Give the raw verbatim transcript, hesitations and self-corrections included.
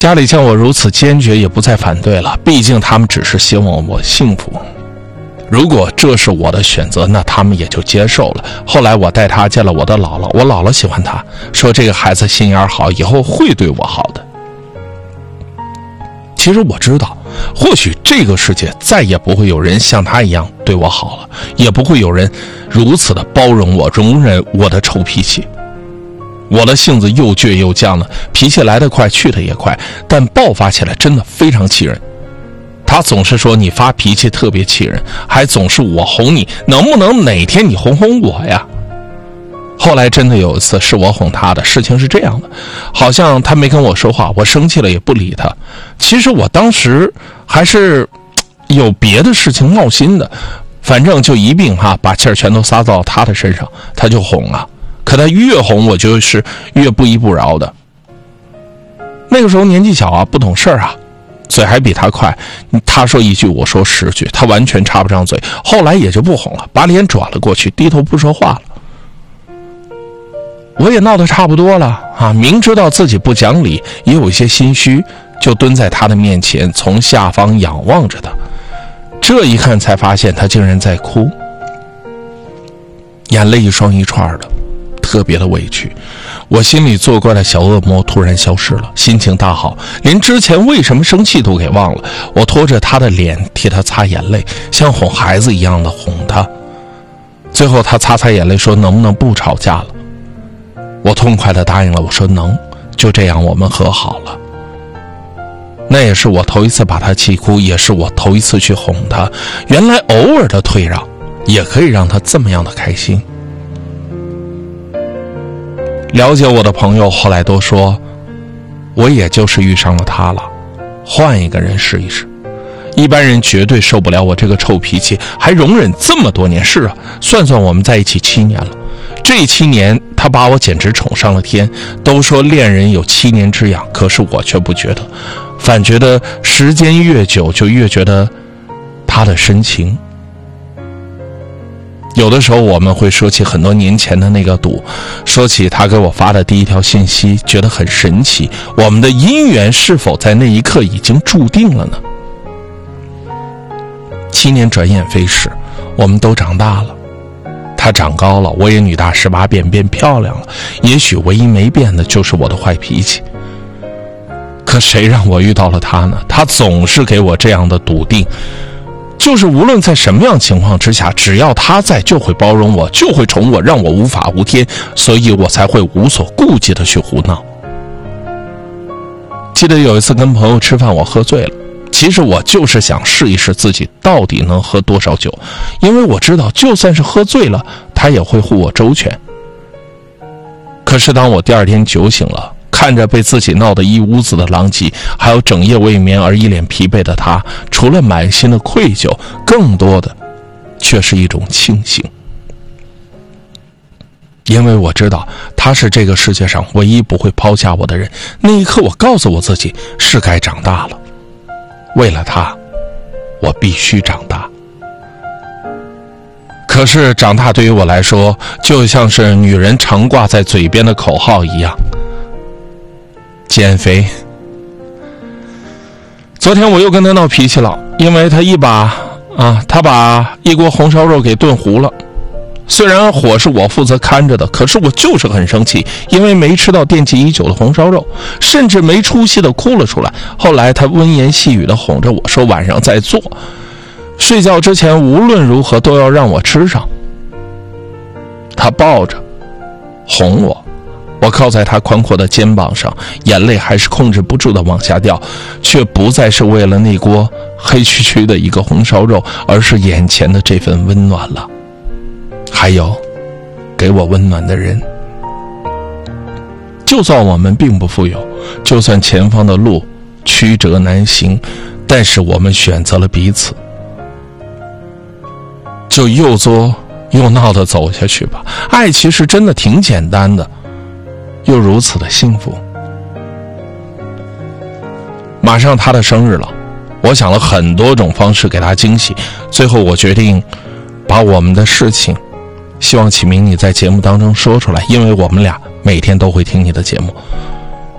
家里见我如此坚决，也不再反对了，毕竟他们只是希望我幸福。如果这是我的选择，那他们也就接受了。后来我带他见了我的姥姥，我姥姥喜欢他，说这个孩子心眼好，以后会对我好的。其实我知道，或许这个世界再也不会有人像他一样对我好了，也不会有人如此的包容我，容忍我的臭脾气。我的性子又倔又犟的，脾气来得快，去得也快，但爆发起来真的非常气人。他总是说你发脾气特别气人，还总是我哄你，能不能哪天你哄哄我呀？后来真的有一次是我哄他的，事情是这样的，好像他没跟我说话，我生气了也不理他。其实我当时还是有别的事情闹心的，反正就一并哈把气儿全都撒到他的身上，他就哄啊。可他越哄我就是越不依不饶的。那个时候年纪小啊，不懂事儿啊，嘴还比他快，他说一句我说十句，他完全插不上嘴。后来也就不哄了，把脸转了过去，低头不说话了。我也闹得差不多了啊，明知道自己不讲理，也有一些心虚，就蹲在他的面前，从下方仰望着他。这一看才发现他竟然在哭，眼泪一双一串的，特别的委屈。我心里作怪的小恶魔突然消失了，心情大好，连之前为什么生气都给忘了。我拖着他的脸替他擦眼泪，像哄孩子一样的哄他。最后他擦擦眼泪说能不能不吵架了。我痛快地答应了，我说能，就这样我们和好了。那也是我头一次把他气哭，也是我头一次去哄他。原来偶尔的退让也可以让他这么样的开心。了解我的朋友后来都说，我也就是遇上了他了，换一个人试一试。一般人绝对受不了我这个臭脾气，还容忍这么多年。是啊，算算我们在一起七年了，这七年他把我简直宠上了天。都说恋人有七年之痒，可是我却不觉得，反觉得时间越久就越觉得他的深情。有的时候我们会说起很多年前的那个赌，说起他给我发的第一条信息，觉得很神奇。我们的姻缘是否在那一刻已经注定了呢？七年转眼飞逝，我们都长大了，他长高了，我也女大十八变，变漂亮了。也许唯一没变的就是我的坏脾气。可谁让我遇到了他呢？他总是给我这样的笃定，就是无论在什么样情况之下，只要他在就会包容我，就会宠我，让我无法无天，所以我才会无所顾忌的去胡闹。记得有一次跟朋友吃饭，我喝醉了，其实我就是想试一试自己到底能喝多少酒，因为我知道就算是喝醉了，他也会护我周全。可是当我第二天酒醒了，看着被自己闹得一屋子的狼藉，还有整夜未眠而一脸疲惫的他，除了满心的愧疚，更多的却是一种庆幸。因为我知道他是这个世界上唯一不会抛下我的人。那一刻我告诉我自己，是该长大了，为了他我必须长大。可是长大对于我来说，就像是女人常挂在嘴边的口号一样，减肥。昨天我又跟他闹脾气了，因为他一把啊，他把一锅红烧肉给炖糊了。虽然火是我负责看着的，可是我就是很生气，因为没吃到惦记已久的红烧肉，甚至没出息的哭了出来。后来他温言细语的哄着我说晚上再做，睡觉之前无论如何都要让我吃上。他抱着哄我，我靠在他宽阔的肩膀上，眼泪还是控制不住的往下掉，却不再是为了那锅黑黢黢的一个红烧肉，而是眼前的这份温暖了，还有给我温暖的人。就算我们并不富有，就算前方的路曲折难行，但是我们选择了彼此，就又作又闹地走下去吧。爱其实真的挺简单的，又如此的幸福。马上他的生日了，我想了很多种方式给他惊喜，最后我决定把我们的事情希望启明你在节目当中说出来，因为我们俩每天都会听你的节目。